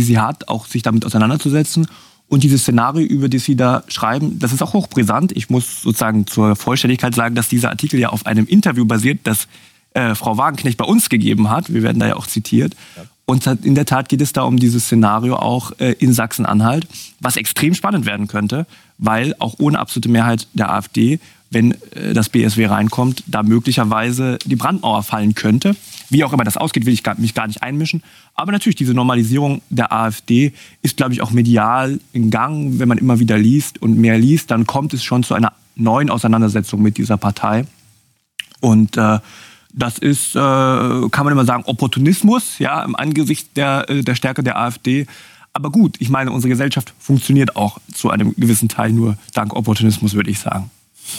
sie hat, auch sich damit auseinanderzusetzen. Und dieses Szenario, über das Sie da schreiben, das ist auch hochbrisant. Ich muss sozusagen zur Vollständigkeit sagen, dass dieser Artikel ja auf einem Interview basiert, das Frau Wagenknecht bei uns gegeben hat. Wir werden da ja auch zitiert. Ja. Und in der Tat geht es da um dieses Szenario auch in Sachsen-Anhalt, was extrem spannend werden könnte, weil auch ohne absolute Mehrheit der AfD, wenn das BSW reinkommt, da möglicherweise die Brandmauer fallen könnte. Wie auch immer das ausgeht, will ich mich gar nicht einmischen. Aber natürlich, diese Normalisierung der AfD ist, glaube ich, auch medial in Gang. Wenn man immer wieder liest und mehr liest, dann kommt es schon zu einer neuen Auseinandersetzung mit dieser Partei. Und das ist, kann man immer sagen, Opportunismus, ja, im Angesicht der Stärke der AfD. Aber gut, ich meine, unsere Gesellschaft funktioniert auch zu einem gewissen Teil nur dank Opportunismus, würde ich sagen.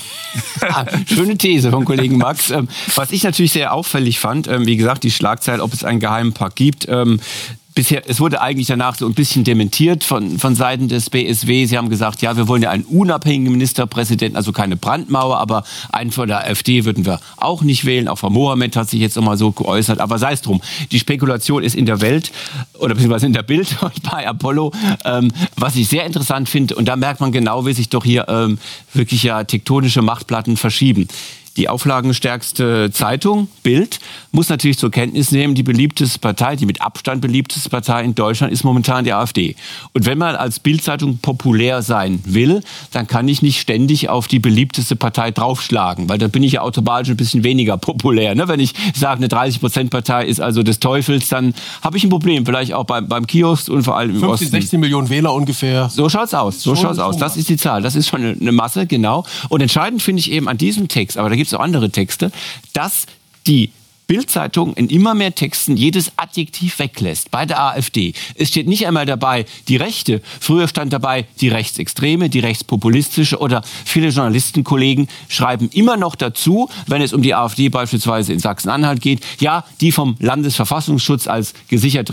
Schöne These vom Kollegen Max. Was ich natürlich sehr auffällig fand, wie gesagt, die Schlagzeile, ob es einen geheimen Pakt gibt. Bisher, es wurde eigentlich danach so ein bisschen dementiert von Seiten des BSW. Sie haben gesagt, ja, wir wollen ja einen unabhängigen Ministerpräsidenten, also keine Brandmauer, aber einen von der AfD würden wir auch nicht wählen. Auch Frau Mohammed hat sich jetzt nochmal so geäußert, aber sei es drum. Die Spekulation ist in der Welt, oder beziehungsweise in der Bild und bei Apollo, was ich sehr interessant finde, und da merkt man genau, wie sich doch hier wirklich ja tektonische Machtplatten verschieben. Die auflagenstärkste Zeitung, Bild, muss natürlich zur Kenntnis nehmen, die beliebteste Partei, die mit Abstand beliebteste Partei in Deutschland ist momentan die AfD. Und wenn man als Bild-Zeitung populär sein will, dann kann ich nicht ständig auf die beliebteste Partei draufschlagen, weil dann bin ich ja automatisch ein bisschen weniger populär. Ne? Wenn ich sage, eine 30%-Partei ist also des Teufels, dann habe ich ein Problem, vielleicht auch beim Kiosk und vor allem im 15, Osten. 16 Millionen Wähler ungefähr. So schaut's aus, Das ist die Zahl, das ist schon eine Masse, genau. Und entscheidend finde ich eben an diesem Text, aber da gibt es auch andere Texte, dass die Bild-Zeitung in immer mehr Texten jedes Adjektiv weglässt. Bei der AfD. Es steht nicht einmal dabei die Rechte. Früher stand dabei die Rechtsextreme, die Rechtspopulistische oder viele Journalistenkollegen schreiben immer noch dazu, wenn es um die AfD beispielsweise in Sachsen-Anhalt geht, ja, die vom Landesverfassungsschutz als gesichert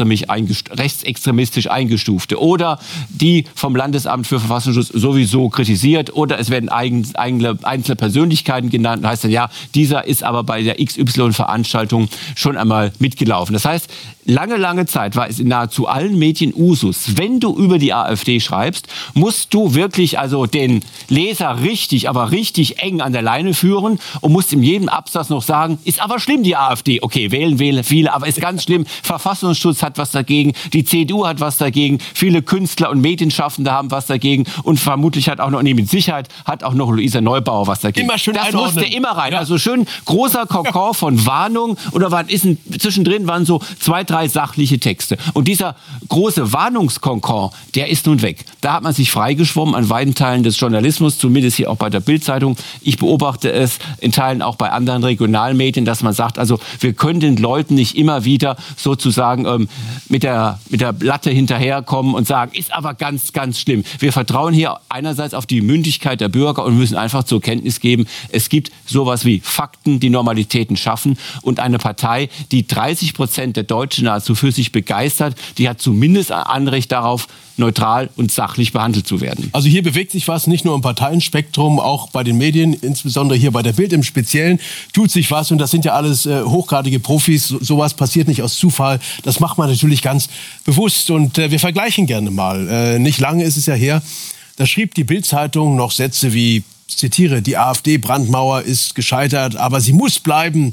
rechtsextremistisch eingestufte oder die vom Landesamt für Verfassungsschutz sowieso kritisiert oder es werden einzelne Persönlichkeiten genannt. Das heißt dann, ja, dieser ist aber bei der XY-Veranstaltung schon einmal mitgelaufen. Das heißt, lange Zeit war es in nahezu allen Medien Usus. Wenn du über die AfD schreibst, musst du wirklich also den Leser richtig eng an der Leine führen und musst in jedem Absatz noch sagen, ist aber schlimm die AfD. Okay, wählen viele, aber ist ganz schlimm. Verfassungsschutz hat was dagegen, die CDU hat was dagegen, viele Künstler und Medienschaffende haben was dagegen und vermutlich hat auch noch, mit Sicherheit hat auch noch Luisa Neubauer was dagegen. Immer schön das musste immer rein. Ja. Also schön großer Kokon von Warnung oder zwischendrin waren so 2, 3 sachliche Texte. Und dieser große Warnungskonkon, der ist nun weg. Da hat man sich freigeschwommen an weiten Teilen des Journalismus, zumindest hier auch bei der Bild-Zeitung. Ich beobachte es in Teilen auch bei anderen Regionalmedien, dass man sagt, also wir können den Leuten nicht immer wieder sozusagen mit der Latte hinterherkommen und sagen, ist aber ganz, ganz schlimm. Wir vertrauen hier einerseits auf die Mündigkeit der Bürger und müssen einfach zur Kenntnis geben, es gibt sowas wie Fakten, die Normalitäten schaffen und eine Partei, die 30% der Deutschen nahezu für sich begeistert, die hat zumindest ein Anrecht darauf, neutral und sachlich behandelt zu werden. Also hier bewegt sich was, nicht nur im Parteienspektrum, auch bei den Medien, insbesondere hier bei der Bild im Speziellen, tut sich was und das sind ja alles hochgradige Profis. Sowas passiert nicht aus Zufall, das macht man natürlich ganz bewusst und wir vergleichen gerne mal. Nicht lange ist es ja her, da schrieb die Bild-Zeitung noch Sätze wie, ich zitiere, die AfD-Brandmauer ist gescheitert, aber sie muss bleiben.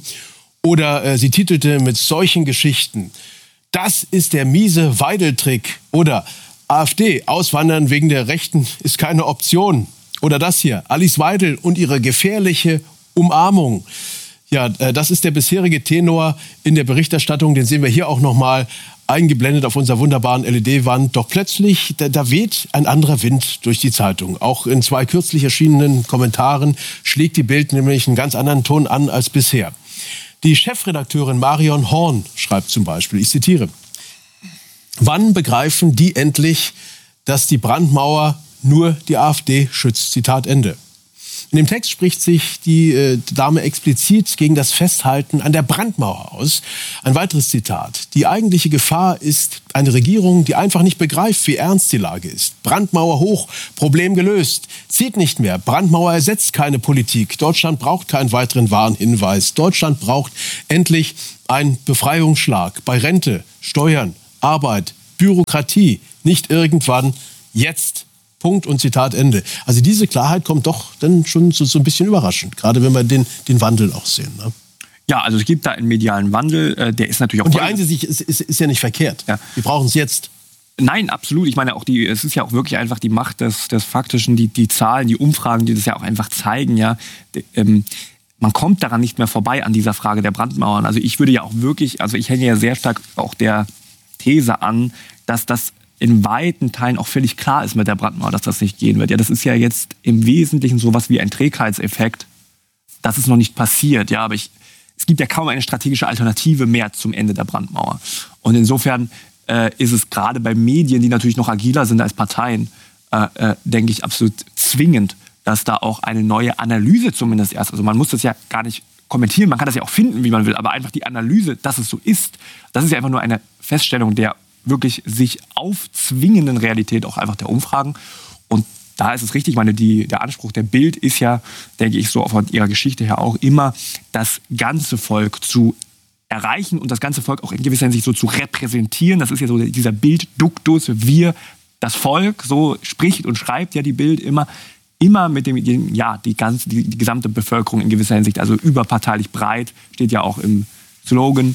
Oder sie titelte mit solchen Geschichten, das ist der miese Weidel-Trick. Oder AfD, auswandern wegen der Rechten ist keine Option. Oder das hier, Alice Weidel und ihre gefährliche Umarmung. Ja, das ist der bisherige Tenor in der Berichterstattung. Den sehen wir hier auch nochmal eingeblendet auf unserer wunderbaren LED-Wand. Doch plötzlich, da weht ein anderer Wind durch die Zeitung. Auch in 2 kürzlich erschienenen Kommentaren schlägt die Bild nämlich einen ganz anderen Ton an als bisher. Die Chefredakteurin Marion Horn schreibt zum Beispiel, ich zitiere, wann begreifen die endlich, dass die Brandmauer nur die AfD schützt? Zitat Ende. In dem Text spricht sich die Dame explizit gegen das Festhalten an der Brandmauer aus. Ein weiteres Zitat. Die eigentliche Gefahr ist eine Regierung, die einfach nicht begreift, wie ernst die Lage ist. Brandmauer hoch, Problem gelöst. Zieht nicht mehr. Brandmauer ersetzt keine Politik. Deutschland braucht keinen weiteren Warnhinweis. Deutschland braucht endlich einen Befreiungsschlag bei Rente, Steuern, Arbeit, Bürokratie, nicht irgendwann, jetzt. Punkt und Zitat Ende. Also diese Klarheit kommt doch dann schon so ein bisschen überraschend, gerade wenn wir den Wandel auch sehen. Ne? Ja, also es gibt da einen medialen Wandel, der ist natürlich auch... Und die Einsicht ist ja nicht verkehrt. Ja. Wir brauchen es jetzt. Nein, absolut. Ich meine, es ist ja auch wirklich einfach die Macht des Faktischen, die Zahlen, die Umfragen, die das ja auch einfach zeigen, ja. Man kommt daran nicht mehr vorbei an dieser Frage der Brandmauern. Also ich würde ja auch wirklich, also ich hänge ja sehr stark auch der These an, dass das in weiten Teilen auch völlig klar ist mit der Brandmauer, dass das nicht gehen wird. Ja, das ist ja jetzt im Wesentlichen sowas wie ein Trägheitseffekt. Das ist noch nicht passiert, ja, aber es gibt ja kaum eine strategische Alternative mehr zum Ende der Brandmauer. Und insofern ist es gerade bei Medien, die natürlich noch agiler sind als Parteien, denke ich, absolut zwingend, dass da auch eine neue Analyse zumindest erst, also man muss das ja gar nicht kommentieren, man kann das ja auch finden, wie man will, aber einfach die Analyse, dass es so ist, das ist ja einfach nur eine Feststellung der wirklich sich aufzwingenden Realität auch einfach der Umfragen. Und da ist es richtig, ich meine, der Anspruch der Bild ist ja, denke ich, so von ihrer Geschichte her auch immer, das ganze Volk zu erreichen und das ganze Volk auch in gewisser Hinsicht so zu repräsentieren. Das ist ja so dieser Bildduktus, wir, das Volk, so spricht und schreibt ja die Bild immer mit dem, ja, die gesamte Bevölkerung in gewisser Hinsicht, also überparteilich breit, steht ja auch im Slogan,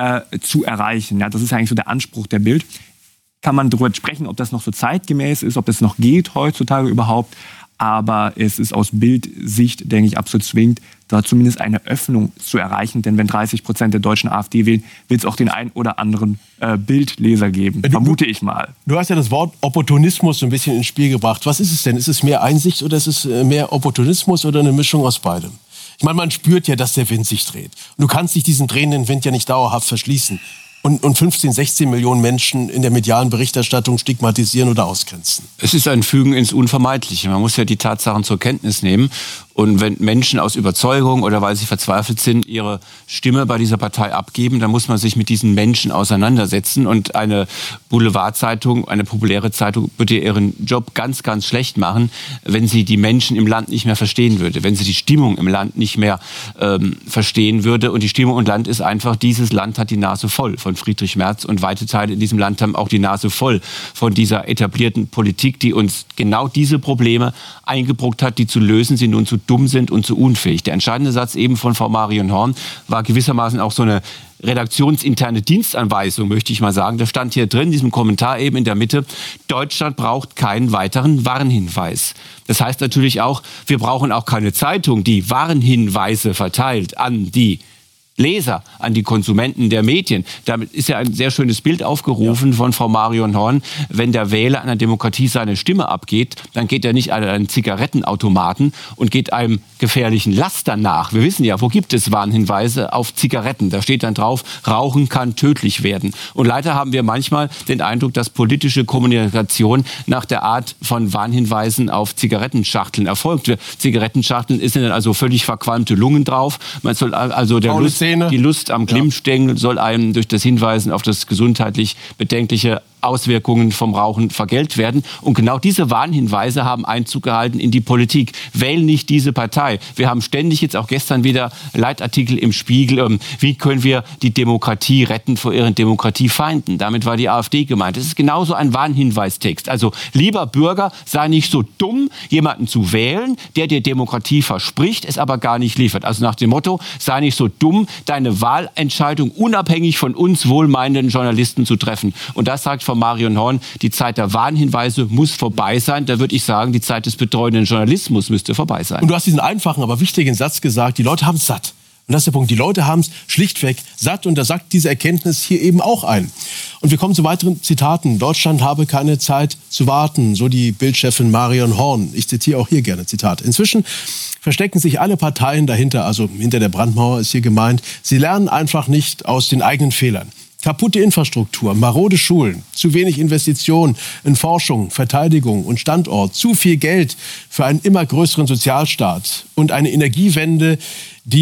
zu erreichen. Ja, das ist eigentlich so der Anspruch der Bild. Kann man darüber sprechen, ob das noch so zeitgemäß ist, ob das noch geht heutzutage überhaupt. Aber es ist aus Bildsicht, denke ich, absolut zwingend, da zumindest eine Öffnung zu erreichen. Denn wenn 30% der Deutschen AfD wählen, wird es auch den einen oder anderen Bildleser geben, vermute ich mal. Du hast ja das Wort Opportunismus so ein bisschen ins Spiel gebracht. Was ist es denn? Ist es mehr Einsicht oder ist es mehr Opportunismus oder eine Mischung aus beidem? Ich meine, man spürt ja, dass der Wind sich dreht. Und du kannst dich diesen drehenden Wind ja nicht dauerhaft verschließen. Und 15, 16 Millionen Menschen in der medialen Berichterstattung stigmatisieren oder ausgrenzen. Es ist ein Fügen ins Unvermeidliche. Man muss ja die Tatsachen zur Kenntnis nehmen. Und wenn Menschen aus Überzeugung oder weil sie verzweifelt sind, ihre Stimme bei dieser Partei abgeben, dann muss man sich mit diesen Menschen auseinandersetzen. Und eine Boulevardzeitung, eine populäre Zeitung würde ihren Job ganz, ganz schlecht machen, wenn sie die Menschen im Land nicht mehr verstehen würde, wenn sie die Stimmung im Land nicht mehr verstehen würde. Und die Stimmung im Land ist einfach, dieses Land hat die Nase voll von Friedrich Merz und weite Teile in diesem Land haben auch die Nase voll von dieser etablierten Politik, die uns genau diese Probleme eingebrockt hat, die zu lösen sie nun zu dumm sind und zu unfähig. Der entscheidende Satz eben von Frau Marion Horn war gewissermaßen auch so eine redaktionsinterne Dienstanweisung, möchte ich mal sagen. Da stand hier drin, in diesem Kommentar eben in der Mitte, Deutschland braucht keinen weiteren Warnhinweis. Das heißt natürlich auch, wir brauchen auch keine Zeitung, die Warnhinweise verteilt an die Leser, an die Konsumenten der Medien. Damit ist ja ein sehr schönes Bild aufgerufen von Frau Marion Horn. Wenn der Wähler einer Demokratie seine Stimme abgeht, dann geht er nicht an einen Zigarettenautomaten und geht einem gefährlichen Laster nach. Wir wissen ja, wo gibt es Warnhinweise auf Zigaretten? Da steht dann drauf, Rauchen kann tödlich werden. Und leider haben wir manchmal den Eindruck, dass politische Kommunikation nach der Art von Warnhinweisen auf Zigarettenschachteln erfolgt. Zigarettenschachteln sind dann also völlig verqualmte Lungen drauf. Man soll also die Lust am Glimmstängel soll einem durch das Hinweisen auf das gesundheitlich bedenkliche Auswirkungen vom Rauchen vergällt werden. Und genau diese Warnhinweise haben Einzug gehalten in die Politik. Wählen nicht diese Partei. Wir haben ständig jetzt auch gestern wieder Leitartikel im Spiegel. Wie können wir die Demokratie retten vor ihren Demokratiefeinden? Damit war die AfD gemeint. Es ist genauso ein Warnhinweistext. Also, lieber Bürger, sei nicht so dumm, jemanden zu wählen, der dir Demokratie verspricht, es aber gar nicht liefert. Also nach dem Motto, sei nicht so dumm, deine Wahlentscheidung unabhängig von uns wohlmeinenden Journalisten zu treffen. Und das sagt von Marion Horn, die Zeit der Warnhinweise muss vorbei sein. Da würde ich sagen, die Zeit des betreuenden Journalismus müsste vorbei sein. Und du hast diesen einfachen, aber wichtigen Satz gesagt, die Leute haben es satt. Und das ist der Punkt, die Leute haben es schlichtweg satt und da sagt diese Erkenntnis hier eben auch ein. Und wir kommen zu weiteren Zitaten. Deutschland habe keine Zeit zu warten, so die Bildchefin Marion Horn. Ich zitiere auch hier gerne Zitat. Inzwischen verstecken sich alle Parteien dahinter, also hinter der Brandmauer ist hier gemeint. Sie lernen einfach nicht aus den eigenen Fehlern. Kaputte Infrastruktur, marode Schulen, zu wenig Investitionen in Forschung, Verteidigung und Standort, zu viel Geld für einen immer größeren Sozialstaat und eine Energiewende, die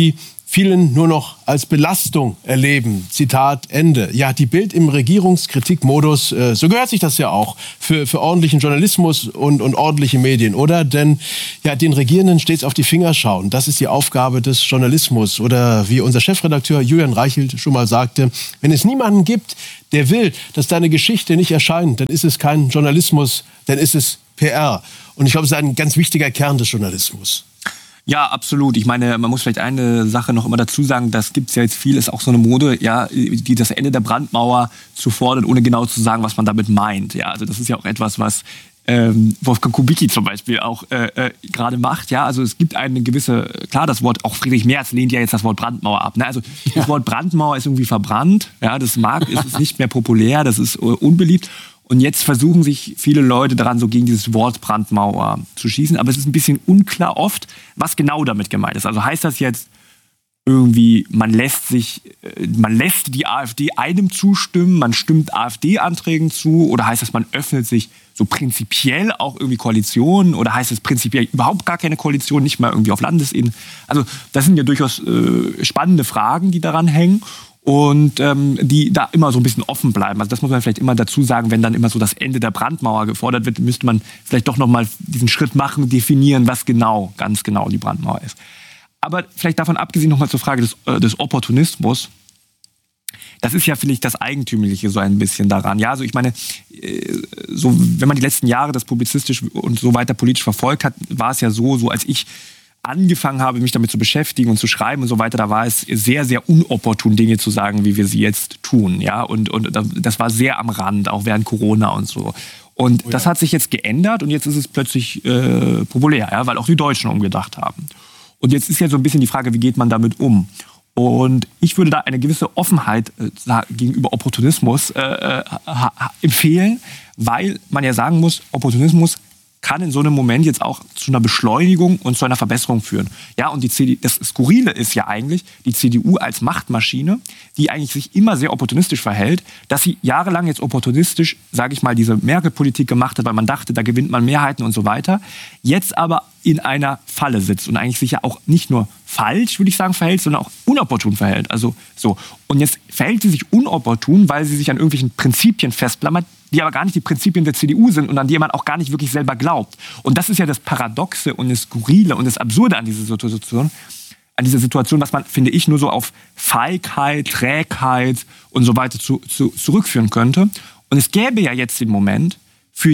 vielen nur noch als Belastung erleben. Zitat Ende. Ja, die Bild im Regierungskritikmodus, so gehört sich das ja auch für ordentlichen Journalismus und ordentliche Medien, oder? Denn ja, den Regierenden stets auf die Finger schauen, das ist die Aufgabe des Journalismus. Oder wie unser Chefredakteur Julian Reichelt schon mal sagte, wenn es niemanden gibt, der will, dass deine Geschichte nicht erscheint, dann ist es kein Journalismus, dann ist es PR. Und ich glaube, es ist ein ganz wichtiger Kern des Journalismus. Ja, absolut. Ich meine, man muss vielleicht eine Sache noch immer dazu sagen, das gibt's ja jetzt viel, ist auch so eine Mode, ja, die das Ende der Brandmauer zu fordern, ohne genau zu sagen, was man damit meint. Ja, also das ist ja auch etwas, was Wolfgang Kubicki zum Beispiel auch gerade macht. Ja, also es gibt eine gewisse, klar, das Wort, auch Friedrich Merz lehnt ja jetzt das Wort Brandmauer ab. Ne? Also das Wort Brandmauer ist irgendwie verbrannt, ja, das ist nicht mehr populär, das ist unbeliebt. Und jetzt versuchen sich viele Leute daran, so gegen dieses Wort Brandmauer zu schießen. Aber es ist ein bisschen unklar oft, was genau damit gemeint ist. Also heißt das jetzt irgendwie, man lässt die AfD einem zustimmen, man stimmt AfD-Anträgen zu? Oder heißt das, man öffnet sich so prinzipiell auch irgendwie Koalitionen? Oder heißt es prinzipiell überhaupt gar keine Koalition, nicht mal irgendwie auf Landesebene? Also das sind ja durchaus spannende Fragen, die daran hängen. Und die da immer so ein bisschen offen bleiben. Also das muss man vielleicht immer dazu sagen, wenn dann immer so das Ende der Brandmauer gefordert wird, müsste man vielleicht doch nochmal diesen Schritt machen, definieren, was genau, ganz genau die Brandmauer ist. Aber vielleicht davon abgesehen nochmal zur Frage des Opportunismus. Das ist ja vielleicht das Eigentümliche so ein bisschen daran. Ja, also ich meine, so, wenn man die letzten Jahre das publizistisch und so weiter politisch verfolgt hat, war es ja so als ich angefangen habe, mich damit zu beschäftigen und zu schreiben und so weiter, da war es sehr, sehr unopportun, Dinge zu sagen, wie wir sie jetzt tun. Ja? Und das war sehr am Rand, auch während Corona und so. Und das hat sich jetzt geändert und jetzt ist es plötzlich populär, ja? Weil auch die Deutschen umgedacht haben. Und jetzt ist ja so ein bisschen die Frage, wie geht man damit um? Und ich würde da eine gewisse Offenheit gegenüber Opportunismus empfehlen, weil man ja sagen muss, Opportunismus kann in so einem Moment jetzt auch zu einer Beschleunigung und zu einer Verbesserung führen. Ja, und das Skurrile ist ja eigentlich, die CDU als Machtmaschine, die eigentlich sich immer sehr opportunistisch verhält, dass sie jahrelang jetzt opportunistisch, sage ich mal, diese Merkel-Politik gemacht hat, weil man dachte, da gewinnt man Mehrheiten und so weiter, jetzt aber in einer Falle sitzt und eigentlich sich ja auch nicht nur falsch, würde ich sagen, verhält, sondern auch unopportun verhält. Also so. Und jetzt verhält sie sich unopportun, weil sie sich an irgendwelchen Prinzipien festklammert, die aber gar nicht die Prinzipien der CDU sind und an die man auch gar nicht wirklich selber glaubt. Und das ist ja das Paradoxe und das Skurrile und das Absurde an dieser Situation, was man, finde ich, nur so auf Feigheit, Trägheit und so weiter zurückführen könnte. Und es gäbe ja jetzt den Moment für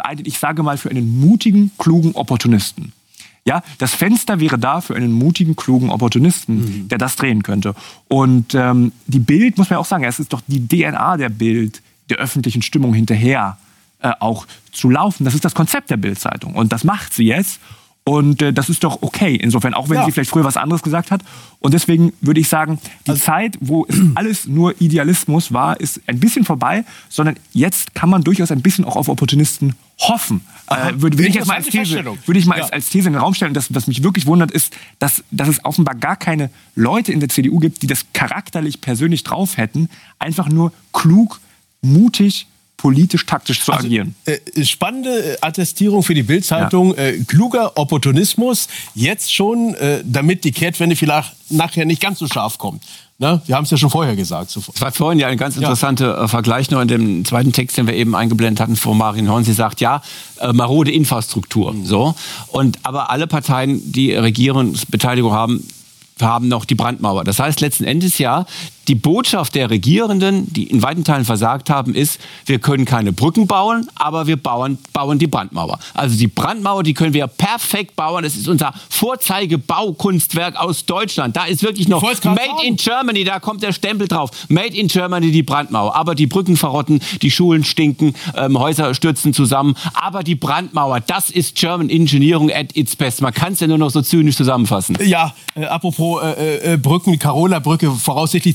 einen mutigen, klugen Opportunisten. Ja, das Fenster wäre da für einen mutigen, klugen Opportunisten, der das drehen könnte. Und die Bild, muss man ja auch sagen, es ist doch die DNA der Bild, der öffentlichen Stimmung hinterher auch zu laufen. Das ist das Konzept der Bild-Zeitung. Und das macht sie jetzt. Und das ist doch okay. Insofern, auch wenn sie vielleicht früher was anderes gesagt hat. Und deswegen würde ich sagen, die Zeit, wo es alles nur Idealismus war, ist ein bisschen vorbei. Sondern jetzt kann man durchaus ein bisschen auch auf Opportunisten hoffen. Würde ich jetzt mal als These in den Raum stellen. Und was mich wirklich wundert, ist, dass es offenbar gar keine Leute in der CDU gibt, die das charakterlich persönlich drauf hätten, einfach nur klug, mutig, politisch, taktisch zu agieren. Spannende Attestierung für die Bild-Zeitung. Kluger Opportunismus, jetzt schon, damit die Kehrtwende vielleicht nachher nicht ganz so scharf kommt. Ne? Wir haben es ja schon vorher gesagt. Es war vorhin ja ein ganz interessanter Vergleich noch in dem zweiten Text, den wir eben eingeblendet hatten von Marin Horn. Sie sagt, marode Infrastruktur. So. Aber alle Parteien, die Regierungsbeteiligung haben noch die Brandmauer. Das heißt letzten Endes die Botschaft der Regierenden, die in weiten Teilen versagt haben, ist, wir können keine Brücken bauen, aber wir bauen die Brandmauer. Also die Brandmauer, die können wir perfekt bauen. Das ist unser Vorzeigebaukunstwerk aus Deutschland. Da ist wirklich noch Made in Germany, da kommt der Stempel drauf. Made in Germany, die Brandmauer. Aber die Brücken verrotten, die Schulen stinken, Häuser stürzen zusammen. Aber die Brandmauer, das ist German Engineering at its best. Man kann es ja nur noch so zynisch zusammenfassen. Ja, apropos Brücken, Carola-Brücke, voraussichtlich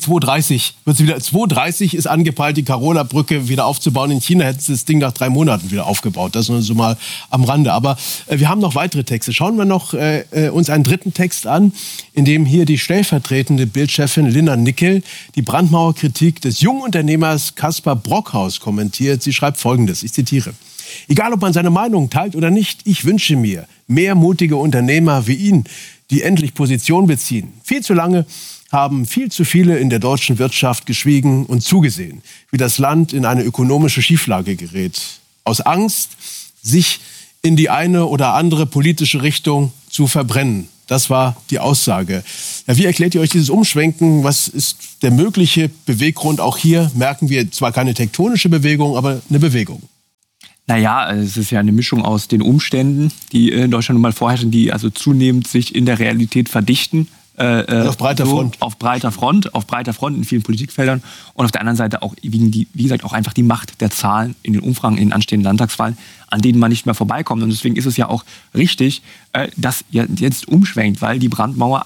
230 ist angepeilt, die Carola-Brücke wieder aufzubauen. In China hätten sie das Ding nach 3 Monaten wieder aufgebaut. Das nur so mal am Rande. Aber wir haben noch weitere Texte. Schauen wir noch uns einen dritten Text an, in dem hier die stellvertretende Bildchefin Linda Nickel die Brandmauerkritik des Jungunternehmers Kaspar Brockhaus kommentiert. Sie schreibt Folgendes, ich zitiere. Egal, ob man seine Meinung teilt oder nicht, ich wünsche mir mehr mutige Unternehmer wie ihn, die endlich Position beziehen. Viel zu lange haben viel zu viele in der deutschen Wirtschaft geschwiegen und zugesehen, wie das Land in eine ökonomische Schieflage gerät. Aus Angst, sich in die eine oder andere politische Richtung zu verbrennen. Das war die Aussage. Ja, wie erklärt ihr euch dieses Umschwenken? Was ist der mögliche Beweggrund? Auch hier merken wir zwar keine tektonische Bewegung, aber eine Bewegung. Naja, es ist ja eine Mischung aus den Umständen, die in Deutschland nun mal vorherrschen, die also zunehmend sich in der Realität verdichten. Auf breiter Front. Auf breiter Front in vielen Politikfeldern. Und auf der anderen Seite auch, wie gesagt, auch einfach die Macht der Zahlen in den Umfragen, in den anstehenden Landtagswahlen, an denen man nicht mehr vorbeikommt. Und deswegen ist es ja auch richtig, dass jetzt umschwenkt, weil die Brandmauer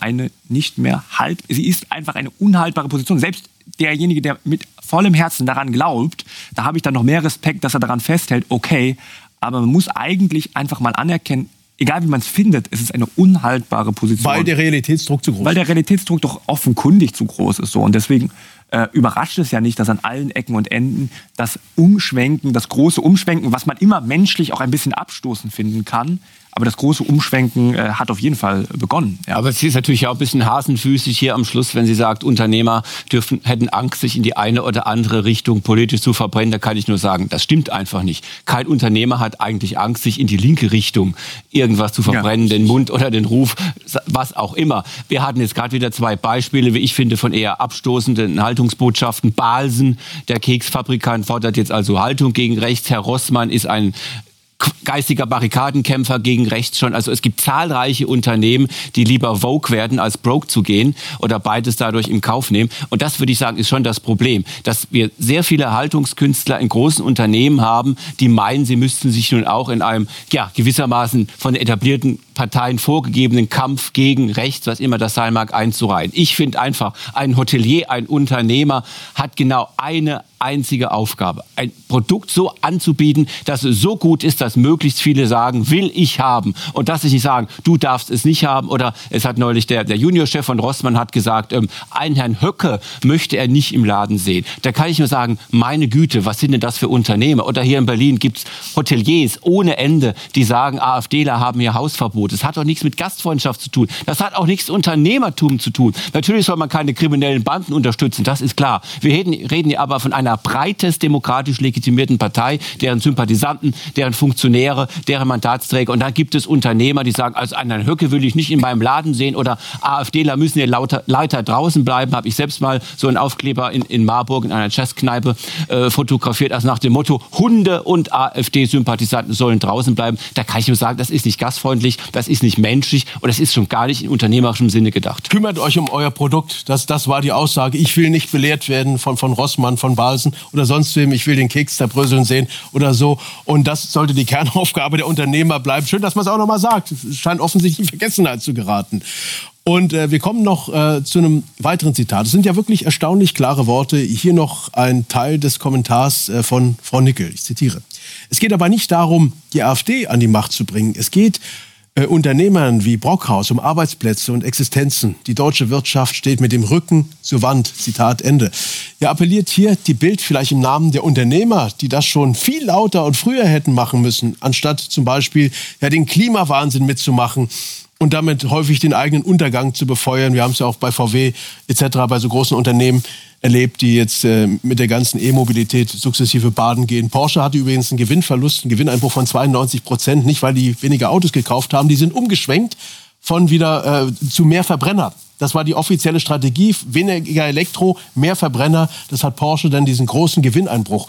sie ist einfach eine unhaltbare Position. Selbst derjenige, der mit vollem Herzen daran glaubt, da habe ich dann noch mehr Respekt, dass er daran festhält, okay, aber man muss eigentlich einfach mal anerkennen, egal wie man es findet, es ist eine unhaltbare Position. Weil der Realitätsdruck zu groß ist. Weil der Realitätsdruck doch offenkundig zu groß ist. So. Und deswegen überrascht es ja nicht, dass an allen Ecken und Enden das Umschwenken, das große Umschwenken, was man immer menschlich auch ein bisschen abstoßend finden kann, aber das große Umschwenken hat auf jeden Fall begonnen. Ja. Aber es ist natürlich auch ein bisschen hasenfüßig hier am Schluss, wenn sie sagt, Unternehmer hätten Angst, sich in die eine oder andere Richtung politisch zu verbrennen. Da kann ich nur sagen, das stimmt einfach nicht. Kein Unternehmer hat eigentlich Angst, sich in die linke Richtung irgendwas zu verbrennen, den Mund oder den Ruf, was auch immer. Wir hatten jetzt gerade wieder 2 Beispiele, wie ich finde, von eher abstoßenden Haltungsbotschaften. Balsen, der Keksfabrikant, fordert jetzt also Haltung gegen rechts. Herr Rossmann ist ein geistiger Barrikadenkämpfer gegen rechts schon. Also es gibt zahlreiche Unternehmen, die lieber Vogue werden, als broke zu gehen oder beides dadurch in Kauf nehmen. Und das, würde ich sagen, ist schon das Problem, dass wir sehr viele Haltungskünstler in großen Unternehmen haben, die meinen, sie müssten sich nun auch in einem, gewissermaßen von etablierten Parteien vorgegebenen Kampf gegen rechts, was immer das sein mag, einzureihen. Ich finde einfach, ein Hotelier, ein Unternehmer hat genau eine einzige Aufgabe, ein Produkt so anzubieten, dass es so gut ist, dass möglichst viele sagen, will ich haben. Und dass ich nicht sagen, du darfst es nicht haben. Oder es hat neulich der Juniorchef von Rossmann hat gesagt, einen Herrn Höcke möchte er nicht im Laden sehen. Da kann ich nur sagen, meine Güte, was sind denn das für Unternehmer? Oder hier in Berlin gibt es Hoteliers ohne Ende, die sagen, AfDler haben hier Hausverbot. Das hat doch nichts mit Gastfreundschaft zu tun. Das hat auch nichts mit Unternehmertum zu tun. Natürlich soll man keine kriminellen Banden unterstützen, das ist klar. Wir reden hier aber von einer breitest demokratisch legitimierten Partei, deren Sympathisanten, deren Funktionäre, deren Mandatsträger. Und dann gibt es Unternehmer, die sagen, also einen Höcke will ich nicht in meinem Laden sehen oder AfDler müssen hier lauter draußen bleiben. Habe ich selbst mal so einen Aufkleber in Marburg in einer Jazzkneipe fotografiert, also nach dem Motto, Hunde und AfD-Sympathisanten sollen draußen bleiben. Da kann ich nur sagen, das ist nicht gastfreundlich, das ist nicht menschlich und das ist schon gar nicht in unternehmerischem Sinne gedacht. Kümmert euch um euer Produkt. Das war die Aussage. Ich will nicht belehrt werden von Rossmann, von Balsen oder sonst wem. Ich will den Keks zerbröseln sehen oder so. Und das sollte die Kernaufgabe der Unternehmer bleiben. Schön, dass man es auch noch mal sagt. Es scheint offensichtlich in Vergessenheit zu geraten. Und wir kommen noch zu einem weiteren Zitat. Es sind ja wirklich erstaunlich klare Worte. Hier noch ein Teil des Kommentars von Frau Nickel. Ich zitiere. Es geht aber nicht darum, die AfD an die Macht zu bringen. Es geht Unternehmern wie Brockhaus um Arbeitsplätze und Existenzen. Die deutsche Wirtschaft steht mit dem Rücken zur Wand. Zitat Ende. Ja, appelliert hier die Bild vielleicht im Namen der Unternehmer, die das schon viel lauter und früher hätten machen müssen, anstatt zum Beispiel den Klimawahnsinn mitzumachen und damit häufig den eigenen Untergang zu befeuern. Wir haben es ja auch bei VW etc., bei so großen Unternehmen erlebt, die jetzt mit der ganzen E-Mobilität sukzessive baden gehen. Porsche hatte übrigens einen Gewinnverlust, einen Gewinneinbruch von 92%, nicht weil die weniger Autos gekauft haben, die sind umgeschwenkt von wieder zu mehr Verbrenner. Das war die offizielle Strategie, weniger Elektro, mehr Verbrenner. Das hat Porsche dann diesen großen Gewinneinbruch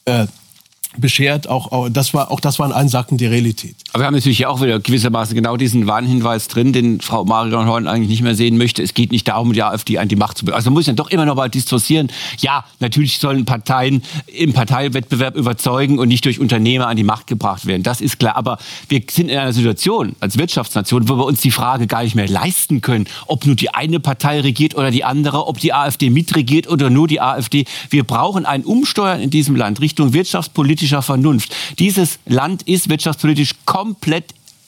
beschert. Auch das war ein Einsacken der Realität. Aber wir haben natürlich ja auch wieder gewissermaßen genau diesen Warnhinweis drin, den Frau Marion Horn eigentlich nicht mehr sehen möchte. Es geht nicht darum, die AfD an die Macht zu bringen. Also man muss ja doch immer noch mal distorsieren. Ja, natürlich sollen Parteien im Parteiwettbewerb überzeugen und nicht durch Unternehmer an die Macht gebracht werden. Das ist klar. Aber wir sind in einer Situation als Wirtschaftsnation, wo wir uns die Frage gar nicht mehr leisten können, ob nur die eine Partei regiert oder die andere, ob die AfD mitregiert oder nur die AfD. Wir brauchen ein Umsteuern in diesem Land Richtung wirtschaftspolitischer Vernunft. Dieses Land ist wirtschaftspolitisch komplett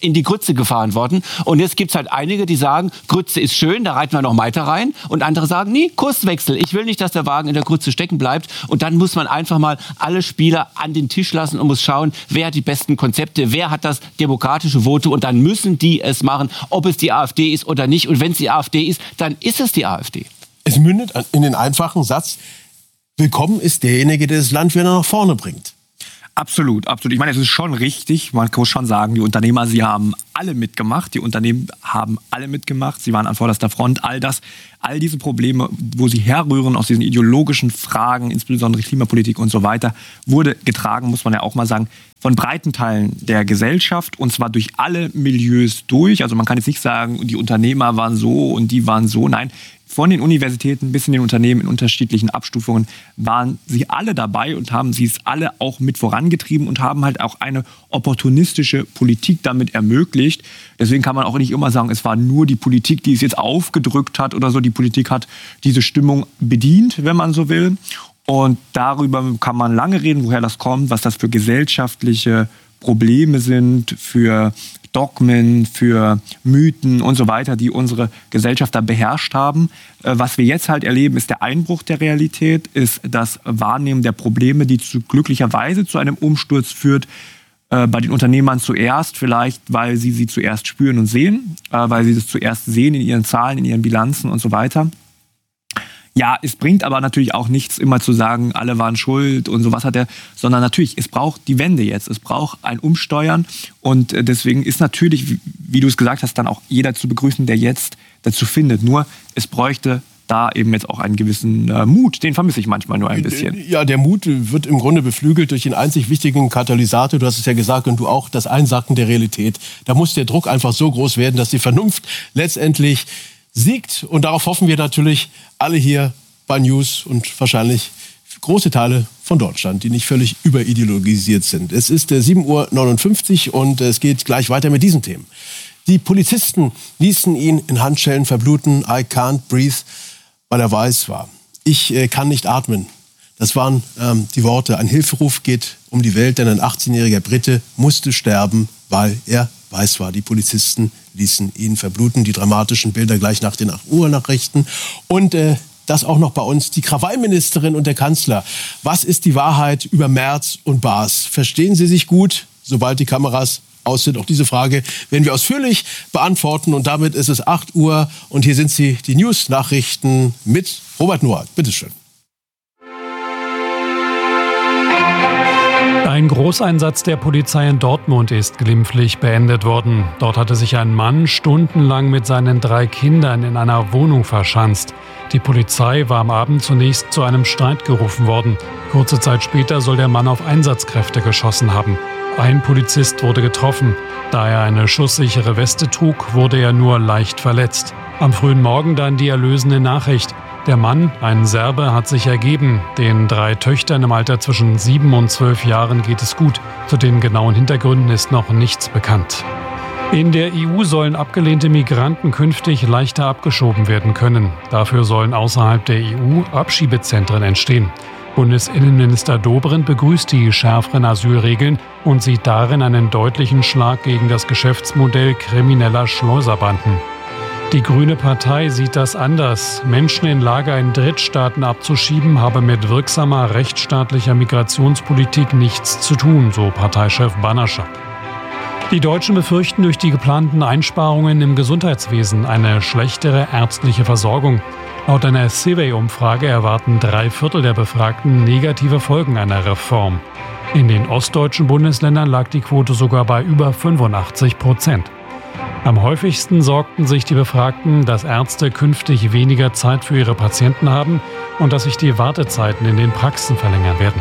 in die Grütze gefahren worden. Und jetzt gibt's halt einige, die sagen, Grütze ist schön, da reiten wir noch weiter rein. Und andere sagen, nee, Kurswechsel. Ich will nicht, dass der Wagen in der Grütze stecken bleibt. Und dann muss man einfach mal alle Spieler an den Tisch lassen und muss schauen, wer hat die besten Konzepte, wer hat das demokratische Votum. Und dann müssen die es machen, ob es die AfD ist oder nicht. Und wenn es die AfD ist, dann ist es die AfD. Es mündet in den einfachen Satz, willkommen ist derjenige, der das Land wieder nach vorne bringt. Absolut, absolut. Ich meine, es ist schon richtig. Man kann schon sagen, die Unternehmer, sie haben alle mitgemacht. Die Unternehmen haben alle mitgemacht. Sie waren an vorderster Front. All diese Probleme, wo sie herrühren aus diesen ideologischen Fragen, insbesondere Klimapolitik und so weiter, wurde getragen, muss man ja auch mal sagen, von breiten Teilen der Gesellschaft und zwar durch alle Milieus durch. Also man kann jetzt nicht sagen, die Unternehmer waren so und die waren so. Nein, von den Universitäten bis in den Unternehmen in unterschiedlichen Abstufungen waren sie alle dabei und haben sie es alle auch mit vorangetrieben und haben halt auch eine opportunistische Politik damit ermöglicht. Deswegen kann man auch nicht immer sagen, es war nur die Politik, die es jetzt aufgedrückt hat oder so. Die Politik hat diese Stimmung bedient, wenn man so will. Und darüber kann man lange reden, woher das kommt, was das für gesellschaftliche Probleme sind, für Dogmen, für Mythen und so weiter, die unsere Gesellschaft da beherrscht haben. Was wir jetzt halt erleben, ist der Einbruch der Realität, ist das Wahrnehmen der Probleme, die glücklicherweise zu einem Umsturz führt. Bei den Unternehmern zuerst vielleicht, weil sie zuerst spüren und sehen, weil sie das zuerst sehen in ihren Zahlen, in ihren Bilanzen und so weiter. Ja, es bringt aber natürlich auch nichts, immer zu sagen, alle waren schuld und sowas sondern natürlich, es braucht die Wende jetzt, es braucht ein Umsteuern und deswegen ist natürlich, wie du es gesagt hast, dann auch jeder zu begrüßen, der jetzt dazu findet. Nur, es bräuchte da eben jetzt auch einen gewissen Mut, den vermisse ich manchmal nur ein bisschen. Ja, der Mut wird im Grunde beflügelt durch den einzig wichtigen Katalysator, du hast es ja gesagt und du auch, das Einsacken der Realität. Da muss der Druck einfach so groß werden, dass die Vernunft letztendlich siegt. Und darauf hoffen wir natürlich alle hier bei News und wahrscheinlich große Teile von Deutschland, die nicht völlig überideologisiert sind. Es ist 7:59 Uhr und es geht gleich weiter mit diesen Themen. Die Polizisten ließen ihn in Handschellen verbluten. I can't breathe, weil er weiß war. Ich kann nicht atmen. Das waren die Worte. Ein Hilferuf geht um die Welt, denn ein 18-jähriger Brite musste sterben, weil er weiß war. Die Polizisten ließen ihn verbluten. Die dramatischen Bilder gleich nach den 8 Uhr Nachrichten. Und das auch noch bei uns. Die Krawallministerin und der Kanzler. Was ist die Wahrheit über Merz und Baas? Verstehen sie sich gut? Sobald die Kameras aus sind. Auch diese Frage werden wir ausführlich beantworten. Und damit ist es 8 Uhr. Und hier sind sie, die News-Nachrichten mit Robert Noack. Bitte schön. Ein Großeinsatz der Polizei in Dortmund ist glimpflich beendet worden. Dort hatte sich ein Mann stundenlang mit seinen 3 Kindern in einer Wohnung verschanzt. Die Polizei war am Abend zunächst zu einem Streit gerufen worden. Kurze Zeit später soll der Mann auf Einsatzkräfte geschossen haben. Ein Polizist wurde getroffen. Da er eine schusssichere Weste trug, wurde er nur leicht verletzt. Am frühen Morgen dann die erlösende Nachricht. Der Mann, ein Serbe, hat sich ergeben. Den 3 Töchtern im Alter zwischen 7 und 12 Jahren geht es gut. Zu den genauen Hintergründen ist noch nichts bekannt. In der EU sollen abgelehnte Migranten künftig leichter abgeschoben werden können. Dafür sollen außerhalb der EU Abschiebezentren entstehen. Bundesinnenminister Dobrindt begrüßt die schärferen Asylregeln und sieht darin einen deutlichen Schlag gegen das Geschäftsmodell krimineller Schleuserbanden. Die Grüne Partei sieht das anders. Menschen in Lager in Drittstaaten abzuschieben, habe mit wirksamer rechtsstaatlicher Migrationspolitik nichts zu tun, so Parteichef Banaschak. Die Deutschen befürchten durch die geplanten Einsparungen im Gesundheitswesen eine schlechtere ärztliche Versorgung. Laut einer Civey-Umfrage erwarten 3/4 der Befragten negative Folgen einer Reform. In den ostdeutschen Bundesländern lag die Quote sogar bei über 85%. Am häufigsten sorgten sich die Befragten, dass Ärzte künftig weniger Zeit für ihre Patienten haben und dass sich die Wartezeiten in den Praxen verlängern werden.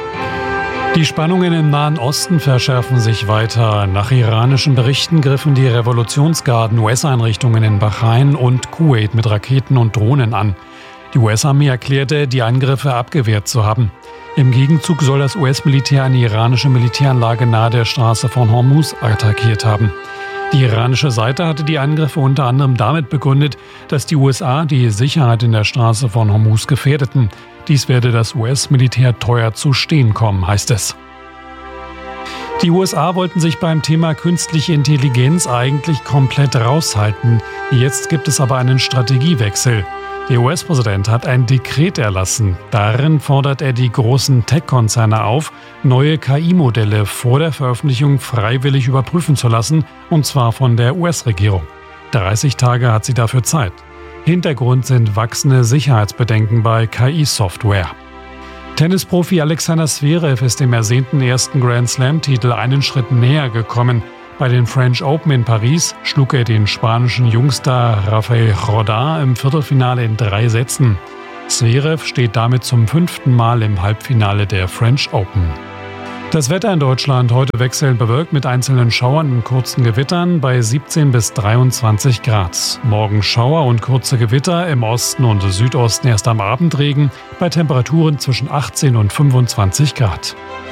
Die Spannungen im Nahen Osten verschärfen sich weiter. Nach iranischen Berichten griffen die Revolutionsgarden US-Einrichtungen in Bahrain und Kuwait mit Raketen und Drohnen an. Die US-Armee erklärte, die Angriffe abgewehrt zu haben. Im Gegenzug soll das US-Militär eine iranische Militäranlage nahe der Straße von Hormuz attackiert haben. Die iranische Seite hatte die Angriffe unter anderem damit begründet, dass die USA die Sicherheit in der Straße von Hormuz gefährdeten. Dies werde das US-Militär teuer zu stehen kommen, heißt es. Die USA wollten sich beim Thema künstliche Intelligenz eigentlich komplett raushalten. Jetzt gibt es aber einen Strategiewechsel. Der US-Präsident hat ein Dekret erlassen. Darin fordert er die großen Tech-Konzerne auf, neue KI-Modelle vor der Veröffentlichung freiwillig überprüfen zu lassen, und zwar von der US-Regierung. 30 Tage hat sie dafür Zeit. Hintergrund sind wachsende Sicherheitsbedenken bei KI-Software. Tennisprofi Alexander Zverev ist dem ersehnten ersten Grand-Slam-Titel einen Schritt näher gekommen. Bei den French Open in Paris schlug er den spanischen Jungstar Rafael Rodin im Viertelfinale in 3 Sätzen. Zverev steht damit zum 5. Mal im Halbfinale der French Open. Das Wetter in Deutschland heute wechselnd bewölkt mit einzelnen Schauern und kurzen Gewittern bei 17 bis 23 Grad. Morgen Schauer und kurze Gewitter, im Osten und Südosten erst am Abend Regen, bei Temperaturen zwischen 18 und 25 Grad.